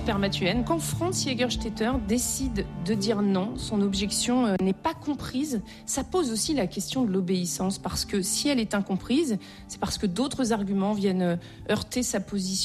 spermatuenne. Quand Franz Jägerstätter décide de dire non, son objection n'est pas comprise, ça pose aussi la question de l'obéissance, parce que si elle est incomprise, c'est parce que d'autres arguments viennent heurter sa position.